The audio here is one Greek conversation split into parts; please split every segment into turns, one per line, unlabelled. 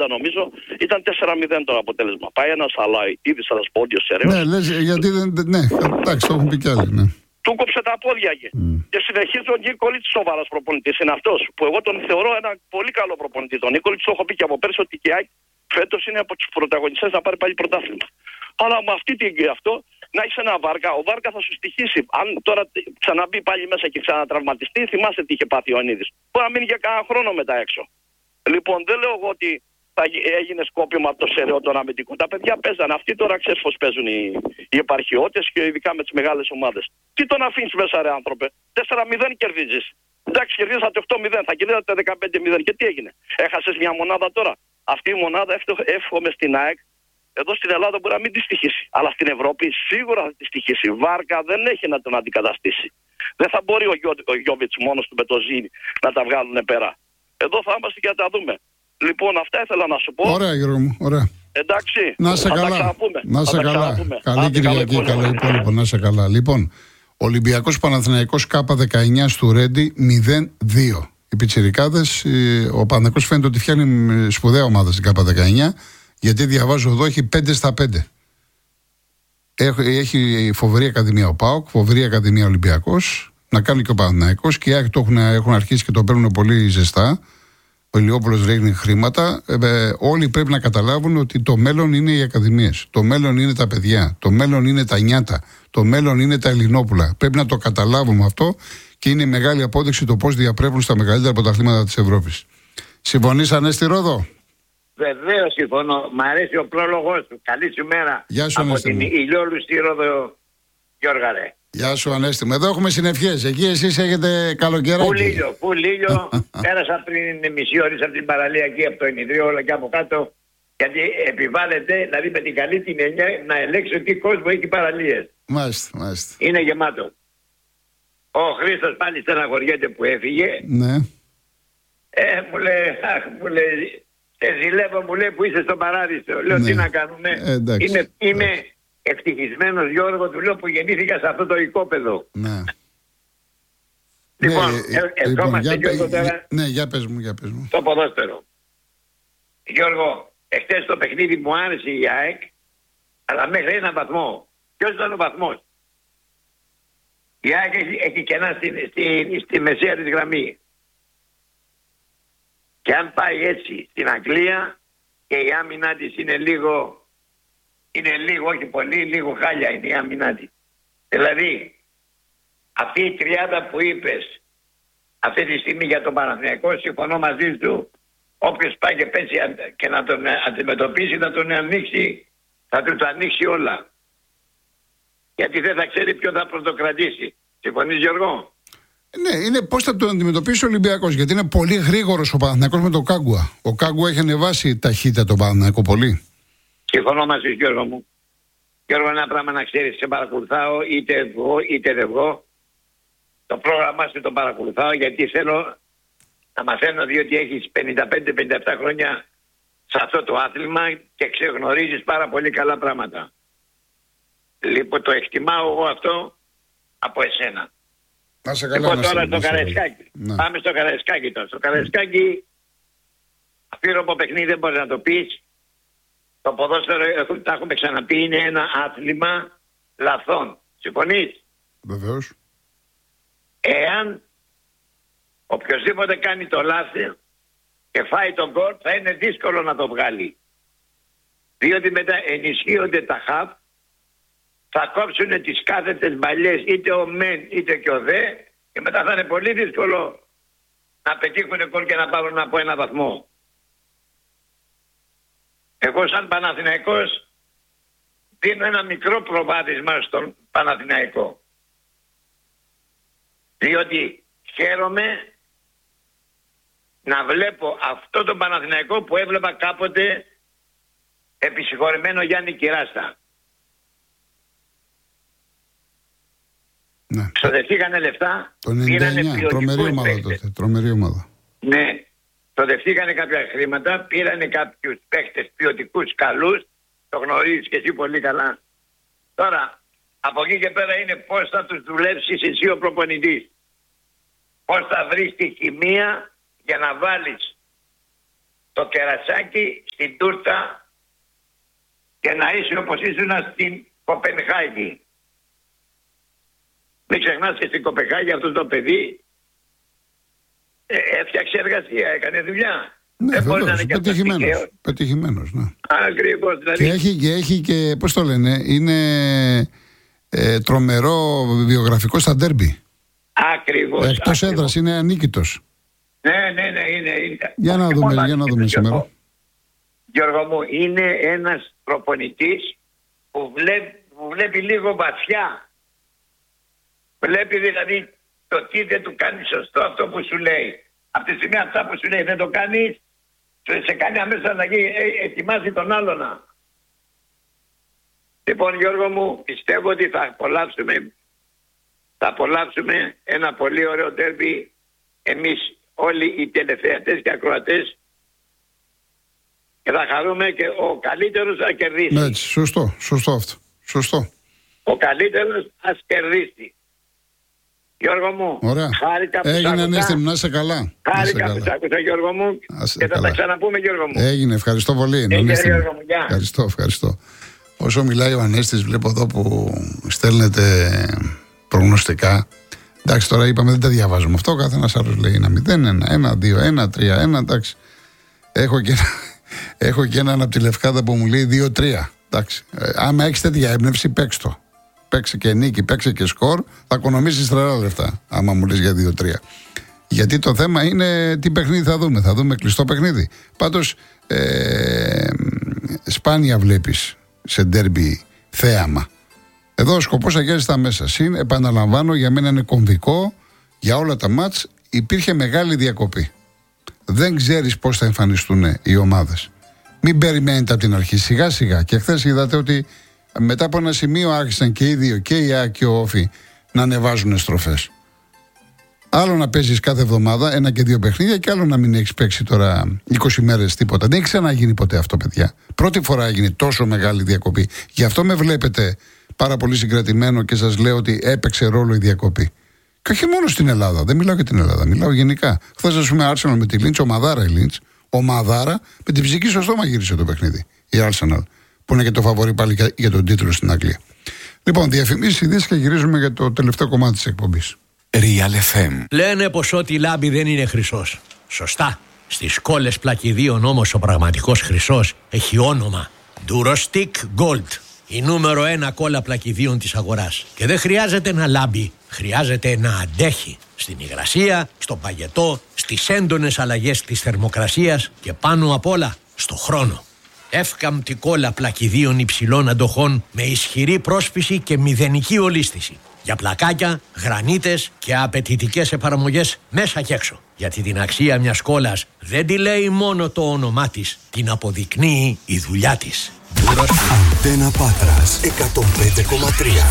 30 νομίζω, ήταν 4-0 το αποτέλεσμα. Πάει ένας Αλαΐδης, θα σας πω, όντιος Σεραίος.
Ναι, λες, γιατί δεν. Ναι, εντάξει, το έχουν πει κι άλλοι. Ναι.
Του κόψε τα πόδια και συνεχίζει ο Νίκολιτς, σοβαρός προπονητής. Είναι αυτός που εγώ τον θεωρώ ένα πολύ καλό προπονητή. Τον Νίκολιτς το έχω πει και από πέρσι ότι η ΑΕΚ φέτος είναι από τους πρωταγωνιστές να πάρει πάλι πρωτάθλημα. Αλλά με αυτή την αυτό να έχει ένα Βάρκα, ο Βάρκα θα σου στοιχήσει. Αν τώρα ξαναμπεί πάλι μέσα και ξανατραυματιστεί, θυμάστε τι είχε πάθει ο Ανίδης. Μπορεί να μείνει για κανένα χρόνο μετά έξω. Λοιπόν, δεν λέω εγώ ότι έγινε σκόπιμα από το Σεραίο τον αμυντικό. Τα παιδιά παίζαν. Αυτοί τώρα ξέρεις πώς παίζουν οι επαρχιώτες και ειδικά με τις μεγάλες ομάδες. Τι τον αφήνεις μέσα, ρε άνθρωπε. 4-0 κερδίζεις. Εντάξει, κερδίσατε 8-0, θα κερδίσατε 15-0. Και τι έγινε. Έχασες μια μονάδα τώρα. Αυτή η μονάδα εύχομαι στην ΑΕΚ. Εδώ στην Ελλάδα μπορεί να μην τη στοιχήσει. Αλλά στην Ευρώπη σίγουρα θα τη στοιχήσει. Βάρκα δεν έχει να τον αντικαταστήσει. Δεν θα μπορεί ο Γιώβιτς μόνος του με το Ζήνη να τα βγάλουν πέρα. Εδώ θα είμαστε και να τα δούμε. Λοιπόν, αυτά ήθελα να σου πω.
Ωραία, Γιώργο μου, ωραία.
Εντάξει.
Να σε καλά. Να σε καλά. Καλή Κυριακή, καλό υπόλοιπο. Να σε καλά. Λοιπόν, Ολυμπιακός Παναθηναϊκός K19 στο Ρέντι 0-2. Οι πιτσιρικάδες, ο Παναθηναϊκός φαίνεται ότι φτιάχνει σπουδαία ομάδα στην K19. Γιατί διαβάζω εδώ έχει 5-5. Έχει φοβερή ακαδημία ο ΠΑΟΚ, φοβερή ακαδημία Ολυμπιακός. Να κάνει και ο Παναθηναϊκός και οι ΑΕΚ έχουν αρχίσει και το παίρνουν πολύ ζεστά. Ο Ηλιόπουλος ρίχνει χρήματα. Όλοι πρέπει να καταλάβουν ότι το μέλλον είναι οι ακαδημίες. Το μέλλον είναι τα παιδιά. Το μέλλον είναι τα νιάτα. Το μέλλον είναι τα Ελληνόπουλα. Πρέπει να το καταλάβουμε αυτό και είναι μεγάλη απόδειξη το πώς διαπρέπουν στα μεγαλύτερα πρωταθλήματα της Ευρώπης. Συμφωνείς, Ανέστη Ρόδο?
Βεβαίως συμφωνώ. Μ' αρέσει ο πρόλογος σου. Καλή σου μέρα.
Γεια σου,
από
Ανέστη
την
μου.
ηλιόλουστη Ρόδο, Γιώργα ρε.
Γεια σου, Ανέστη μου. Εδώ έχουμε συνευχές. Εκεί εσείς έχετε καλοκαιράκι.
Πουλίλιο. Πέρασα πριν μισή ώρα από την παραλία εκεί από το ενιδρίο όλα και από κάτω. Γιατί επιβάλλεται, δηλαδή με την καλή την εννιά, να ελέγξω τι κόσμο έχει παραλίες.
Μάλιστα.
Είναι γεμάτο. Ο Χρήστος πάλι στεναχωριέται που έφυγε.
Ναι.
Μου λέει, σε ζηλεύω, μου λέει, που είσαι στον παράδεισο. Λέω,
ναι.
Τι να κάνουμε. Είμαι ευτυχισμένος, Γιώργο, του λέω, που γεννήθηκα σε αυτό το οικόπεδο.
Ναι.
Λοιπόν, ερχόμαστε, Γιώργο, τώρα.
Ναι, για πες μου.
Το ποδόσφαιρο. Γιώργο, εχθές το παιχνίδι μου άρεσε η ΑΕΚ, αλλά μέχρι έναν βαθμό. Ποιος ήταν ο βαθμός? Η ΑΕΚ έχει κενά στη μεσαία της γραμμή. Και αν πάει έτσι στην Αγγλία και η άμυνά της είναι λίγο, όχι πολύ, λίγο χάλια είναι η άμυνά της. Δηλαδή, αυτή η τριάδα που είπες αυτή τη στιγμή για τον Παναθηναϊκό, συμφωνώ μαζί του, όποιος πάει και πέσει και να τον αντιμετωπίσει, να τον ανοίξει, θα του το ανοίξει όλα. Γιατί δεν θα ξέρει ποιον θα πρωτοκρατήσει. Συμφωνείς, Γιώργο?
Ναι, είναι πώς θα τον αντιμετωπίσει ο Ολυμπιακός. Γιατί είναι πολύ γρήγορος ο Παναθηναϊκός με τον Κάγκουα. Ο Κάγκουα έχει ανεβάσει ταχύτητα τον Παναθηναϊκό πολύ.
Συμφωνώ μαζί σου, Γιώργο μου. Γιώργο, ένα πράγμα να ξέρεις, σε παρακολουθάω είτε εγώ είτε δεν εγώ. Το πρόγραμμά σου το παρακολουθάω γιατί θέλω να μαθαίνω, διότι έχεις 55-57 χρόνια σε αυτό το άθλημα και ξεγνωρίζεις πάρα πολύ καλά πράγματα. Λοιπόν, το εκτιμάω εγώ αυτό από εσένα.
Να σε καλά,
λοιπόν, τώρα στο Καραϊσκάκι.
Ναι.
Πάμε στο Καραϊσκάκι τώρα. Στο Καραϊσκάκι, αφήρωμο παιχνίδι δεν μπορεί να το πεις. Το ποδόσφαιρο, τα έχουμε ξαναπεί, είναι ένα άθλημα λαθών. Συμφωνείς?
Βεβαίως.
Εάν οποιοσδήποτε κάνει το λάθη και φάει τον γκολ, θα είναι δύσκολο να το βγάλει. Διότι μετά ενισχύονται τα χαφ, θα κόψουν τις κάθετες μπαλιές, είτε ο μεν είτε και ο δε, και μετά θα είναι πολύ δύσκολο να πετύχουν γκολ και να πάρουν από ένα βαθμό. Εγώ σαν Παναθηναϊκός δίνω ένα μικρό προβάδισμα στον Παναθηναϊκό. Διότι χαίρομαι να βλέπω αυτό το Παναθηναϊκό που έβλεπα κάποτε επισυγχωρεμένο Γιάννη Κυράστα.
Ναι.
Ξοδευτήκανε λεφτά.
Το 99, τρομερή ομάδα τότε. Τρομερή ομάδα.
Ναι. Ξοδευτήκανε κάποια χρήματα, πήρανε κάποιους παίχτες ποιοτικούς καλούς. Το γνωρίζεις και εσύ πολύ καλά. Τώρα, από εκεί και πέρα είναι πώς θα τους δουλέψεις εσύ ο προπονητής. Πώς θα βρεις τη χημεία για να βάλεις το κερασάκι στην τούρτα και να είσαι όπως ήσουν στην Κοπενχάγη. Μην ξεχνάς και στην Κοπενχάγη αυτό το παιδί έφτιαξε εργασία, έκανε δουλειά.
Ναι, βεβαίως, πετυχημένος, ναι.
Ακριβώς, δηλαδή.
Και έχει και, πώς το λένε, είναι τρομερό βιογραφικό στα ντέρμπι.
Ακριβώς.
Εκτός έδρας, είναι ανίκητος.
Ναι, είναι.
Για να δούμε σήμερα.
Γιώργο μου, είναι ένας προπονητής που βλέπει λίγο βαθιά. Βλέπει δηλαδή το τι δεν του κάνει σωστό αυτό που σου λέει. Από τη στιγμή αυτά που σου λέει δεν το κάνεις, σε κάνει αμέσως αλλαγή, ετοιμάζει τον άλλον. Λοιπόν, Γιώργο μου, πιστεύω ότι θα απολαύσουμε ένα πολύ ωραίο ντέρμπι εμείς όλοι οι τηλεθεατές και ακροατές και θα χαρούμε και ο καλύτερος θα κερδίσει.
Ναι, σωστό αυτό. Σωστό.
Ο καλύτερος θα κερδίσει. Γιώργο μου,
ωραία.
Χάρηκα που σ' άκουσα.
Έγινε, Νέστη μου, να είσαι καλά.
Χάρηκα που σ' άκουσα, Γιώργο μου, και θα τα ξαναπούμε, Γιώργο μου.
Έγινε, ευχαριστώ πολύ.
Γιώργο μου, γεια.
Ευχαριστώ. Όσο μιλάει ο Ανέστης, βλέπω εδώ που στέλνετε προγνωστικά. Εντάξει, τώρα είπαμε δεν τα διαβάζουμε αυτό. Καθένας άλλος λέει 1-0, 1-2, 1-3, 1. Εντάξει. Έχω και έναν από τη Λευκάδα που μου λέει 2-3. Εντάξει. Άμα έχεις τέτοια έμπνευση, παίξ' το. Παίξε και νίκη, παίξε και σκορ. Θα οικονομήσεις τρελά λεφτά. Άμα μου λες για 2-3. Γιατί το θέμα είναι τι παιχνίδι θα δούμε. Θα δούμε κλειστό παιχνίδι. Πάντως, σπάνια βλέπεις σε ντέρμπι θέαμα. Εδώ ο σκοπός αγιάζει τα μέσα. Συν, επαναλαμβάνω, για μένα είναι κομβικό, για όλα τα μάτς υπήρχε μεγάλη διακοπή. Δεν ξέρεις πώς θα εμφανιστούν οι ομάδες. Μην περιμένετε από την αρχή, σιγά σιγά. Και χθες είδατε ότι μετά από ένα σημείο άρχισαν και οι δύο, και η ΑΕΚ και ο Όφη, να ανεβάζουν στροφές. Άλλο να παίζεις κάθε εβδομάδα 1 και 2 παιχνίδια, και άλλο να μην έχεις παίξει τώρα 20 μέρες τίποτα. Δεν έχει ξαναγίνει ποτέ αυτό, παιδιά. Πρώτη φορά έγινε τόσο μεγάλη διακοπή. Γι' αυτό με βλέπετε πάρα πολύ συγκρατημένο και σας λέω ότι έπαιξε ρόλο η διακοπή. Και όχι μόνο στην Ελλάδα, δεν μιλάω για την Ελλάδα, μιλάω γενικά. Χθες, ας πούμε, Arsenal με τη Λίντς, ομαδάρα η Λίντς, ομαδάρα, με την ψυχή στο στόμα γύρισε το παιχνίδι. Η Arsenal, που είναι και το φαβορί πάλι για τον τίτλο στην Αγγλία. Λοιπόν, διαφημίσεις, ειδήσεις και γυρίζουμε για το τελευταίο κομμάτι της εκπομπής.
Real FM.
Λένε πως ό,τι λάμπει δεν είναι χρυσός. Σωστά. Στις κόλλες πλακιδίων όμως ο πραγματικός χρυσός έχει όνομα Durostick Gold. Η νούμερο 1 κόλλα πλακιδίων της αγοράς. Και δεν χρειάζεται να λάμπει, χρειάζεται να αντέχει. Στην υγρασία, στο παγετό, στις έντονες αλλαγές της θερμοκρασίας και πάνω απ' όλα στο χρόνο. Εύκαμπτη κόλλα πλακιδίων υψηλών αντοχών με ισχυρή πρόσφυση και μηδενική ολίσθηση. Για πλακάκια, γρανίτες και απαιτητικές εφαρμογές μέσα και έξω. Γιατί την αξία μιας κόλλας δεν τη λέει μόνο το όνομά της, την αποδεικνύει η δουλειά της.
Αντένα Πάτρας 105,3.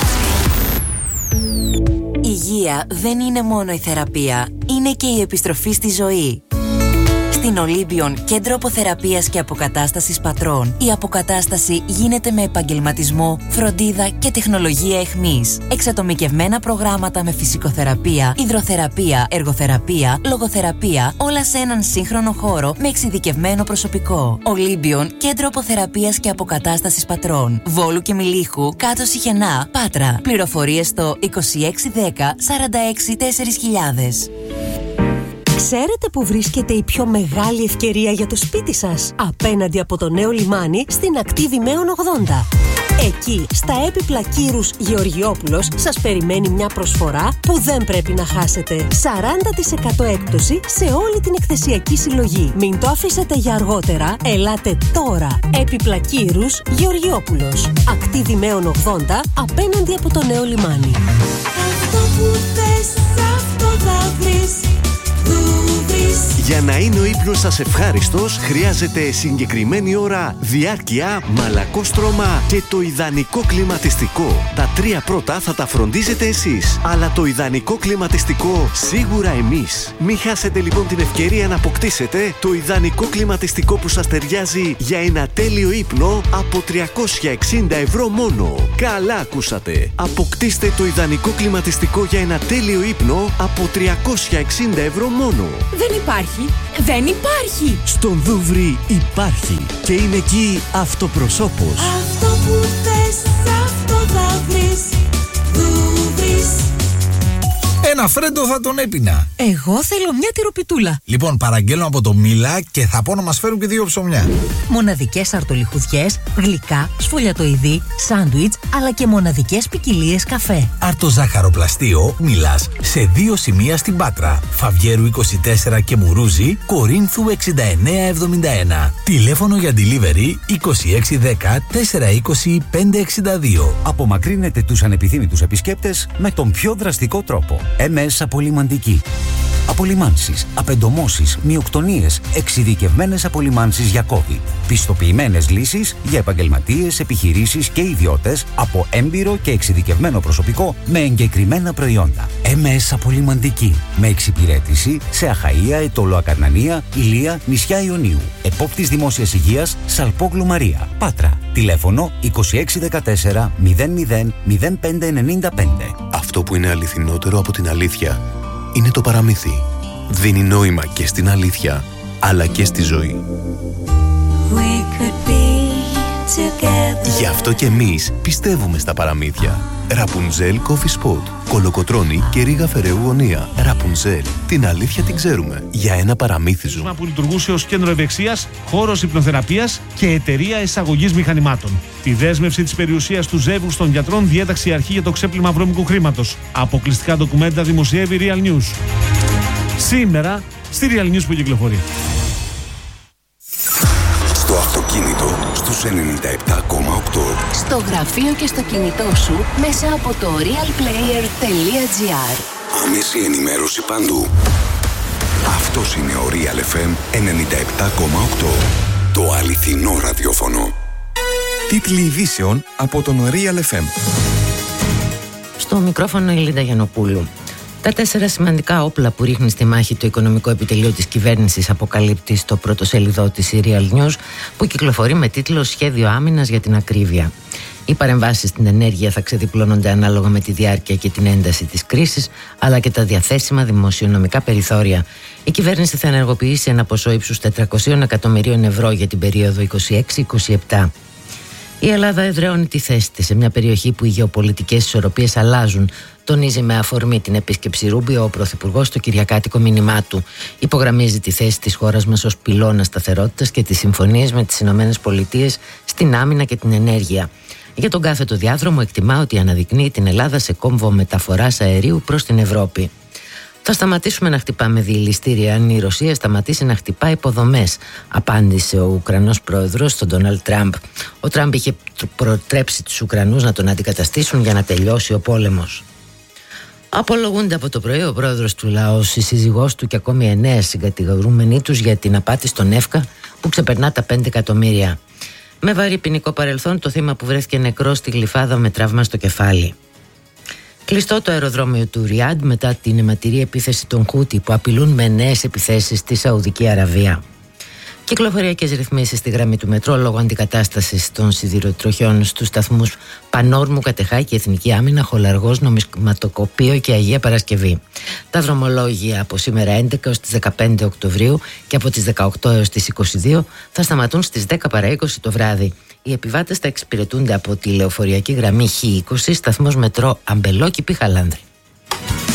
Υγεία δεν είναι μόνο η θεραπεία, είναι και η επιστροφή στη ζωή. Στην Olympion, κέντρο αποθεραπείας και αποκατάστασης πατρών, η αποκατάσταση γίνεται με επαγγελματισμό, φροντίδα και τεχνολογία εχμής. Εξατομικευμένα προγράμματα με φυσικοθεραπεία, υδροθεραπεία, εργοθεραπεία, λογοθεραπεία, όλα σε έναν σύγχρονο χώρο με εξειδικευμένο προσωπικό. Olympion, κέντρο αποθεραπείας και αποκατάστασης πατρών. Βόλου και Μιλίχου, κάτω Σιχενά, Πάτρα. Πληροφορίες στο 2610 46 4000.
Ξέρετε που βρίσκεται η πιο μεγάλη ευκαιρία για το σπίτι σας? Απέναντι από το νέο λιμάνι στην ακτή Δημαίων 80. Εκεί, στα έπιπλα Κύρους Γεωργιόπουλος, σας περιμένει μια προσφορά που δεν πρέπει να χάσετε. 40% έκπτωση σε όλη την εκθεσιακή συλλογή. Μην το αφήσετε για αργότερα, ελάτε τώρα. Έπιπλα Κύρους Γεωργιόπουλος. Ακτή Δημαίων 80, απέναντι από το νέο λιμάνι.
Αυτό που θες, αυτό θα βρεις.
Για να είναι ο ύπνος σας ευχάριστος, χρειάζεται συγκεκριμένη ώρα, διάρκεια, μαλακόστρωμα και το ιδανικό κλιματιστικό. Τα 3 πρώτα θα τα φροντίζετε εσείς, αλλά το ιδανικό κλιματιστικό σίγουρα εμείς. Μην χάσετε λοιπόν την ευκαιρία να αποκτήσετε το ιδανικό κλιματιστικό που σας ταιριάζει για ένα τέλειο ύπνο από 360 ευρώ μόνο. Καλά ακούσατε! Αποκτήστε το ιδανικό κλιματιστικό για ένα τέλειο ύπνο από 360 ευρώ μόνο.
Δεν υπάρχει
υπάρχει. Δεν υπάρχει.
Στον Δούβρι υπάρχει και είναι εκεί αυτοπροσώπος.
Αυτό που θες, αυτό θα βρεις. Δούβρις.
Ένα φρέντο θα τον έπινα.
Εγώ θέλω μια τυροπιτούλα.
Λοιπόν, παραγγέλνω από το Μίλα και θα πω να μας φέρουν και 2 ψωμιά.
Μοναδικές αρτολιχουδιές, γλυκά, σφολιατοειδή, σάντουιτς, αλλά και μοναδικές ποικιλίες καφέ.
Αρτοζάχαροπλαστείο Μίλας σε 2 σημεία στην Πάτρα. Φαβιέρου 24 και Μουρούζη, Κορίνθου 6971. Τηλέφωνο για delivery 2610 420 562.
Απομακρύνετε τους ανεπιθύμητους επισκέπτες με τον πιο δραστικό τρόπο. MS Απολυμαντική. Απολυμάνσεις, απεντομώσεις, μειοκτονίες, εξειδικευμένες απολυμάνσεις για COVID. Πιστοποιημένες λύσεις για επαγγελματίες, επιχειρήσεις και ιδιώτες από έμπειρο και εξειδικευμένο προσωπικό με εγκεκριμένα προϊόντα. MS Απολυμαντική. Με εξυπηρέτηση σε Αχαΐα, Ετωλό Ακαρνανία, Ηλία, νησιά Ιωνίου. Επόπτης Δημόσιας Υγείας, Σαλπόγλου Μαρία. Πάτρα. Τηλέφωνο 2614 00 0595.
Αυτό που είναι αληθινότερο από την αλήθεια είναι το παραμύθι. Δίνει νόημα και στην αλήθεια, αλλά και στη ζωή. Γι' αυτό και εμείς πιστεύουμε στα παραμύθια. Ραπουνζέλ Coffee Spot. Κολοκοτρώνη και Ρίγα Φεραίου Γωνία. Ραπουνζέλ. Την αλήθεια την ξέρουμε. Για ένα παραμύθι ζούμε.
Που λειτουργούσε ως κέντρο ευεξίας, χώρος υπνοθεραπείας και εταιρεία εισαγωγής μηχανημάτων. Τη δέσμευση της περιουσίας του ζεύγους των γιατρών διέταξε η αρχή για το ξέπλυμα βρώμικου χρήματος. Αποκλειστικά ντοκουμέντα δημοσιεύει Real News. Σήμερα στη Real News που κυκλοφορεί.
Στο αυτοκίνητο στους 97,8.
Στο γραφείο και στο κινητό σου μέσα από το realplayer.gr.
Άμεση ενημέρωση παντού. Αυτός είναι ο Real FM 97,8. Το αληθινό ραδιόφωνο.
Τίτλοι ειδήσεων από τον Real FM.
Στο μικρόφωνο η Λίντα Γιαννοπούλου. Τα 4 σημαντικά όπλα που ρίχνει στη μάχη το οικονομικό επιτελείο της κυβέρνησης αποκαλύπτει στο πρωτοσέλιδό της η Real News, που κυκλοφορεί με τίτλο «Σχέδιο άμυνας για την ακρίβεια». Οι παρεμβάσεις στην ενέργεια θα ξεδιπλώνονται ανάλογα με τη διάρκεια και την ένταση της κρίσης, αλλά και τα διαθέσιμα δημοσιονομικά περιθώρια. Η κυβέρνηση θα ενεργοποιήσει ένα ποσό ύψους 400 εκατομμυρίων ευρώ για την περίοδο 26-27. Η Ελλάδα εδραιώνει τη θέση της σε μια περιοχή που οι γεωπολιτικές ισορροπίες αλλάζουν, τονίζει με αφορμή την επίσκεψη Ρούμπιο ο Πρωθυπουργός στο κυριακάτικο μήνυμά του. Υπογραμμίζει τη θέση της χώρας μας ως πυλώνα σταθερότητας και τις συμφωνίες με τις ΗΠΑ στην άμυνα και την ενέργεια. Για τον κάθετο διάδρομο εκτιμά ότι αναδεικνύει την Ελλάδα σε κόμβο μεταφοράς αερίου προς την Ευρώπη. Θα σταματήσουμε να χτυπάμε διελιστήρια αν η Ρωσία σταματήσει να χτυπά υποδομές, απάντησε ο Ουκρανός πρόεδρος στον Ντόναλντ Τραμπ. Ο Τραμπ είχε προτρέψει τους Ουκρανούς να τον αντικαταστήσουν για να τελειώσει ο πόλεμος. Απολογούνται από το πρωί ο πρόεδρος του Λαός, η σύζυγός του και ακόμη 9 συγκατηγορούμενοι τους για την απάτη στον ΕΦΚΑ που ξεπερνά τα 5 εκατομμύρια. Με βαρύ ποινικό παρελθόν το θύμα που βρέθηκε νεκρό στη Γλυφάδα με τραύμα στο κεφάλι. Κλειστό το αεροδρόμιο του Ριάντ μετά την αιματηρή επίθεση των Χούτι που απειλούν με νέες επιθέσεις στη Σαουδική Αραβία. Κυκλοφοριακές ρυθμίσεις στη γραμμή του μετρό λόγω αντικατάστασης των σιδηροτροχιών στους σταθμούς Πανόρμου, Κατεχάκη, Εθνική Άμυνα, Χολαργός, Νομισματοκοπείο και Αγία Παρασκευή. Τα δρομολόγια από σήμερα 11 έως τις 15 Οκτωβρίου και από τις 18 έως τις 22 θα σταματούν στις 10 παρά 20 το βράδυ. Οι επιβάτες θα εξυπηρετούνται από τη λεωφοριακή γραμμή Χ20, σταθμός μετρό Αμπελόκηπη Χαλάνδρη.